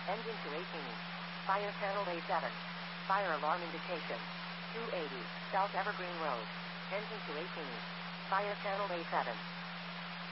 Engine to 18. Fire channel A7. Fire alarm indication. 280, South Evergreen Road. Engine to 18. Fire channel A7.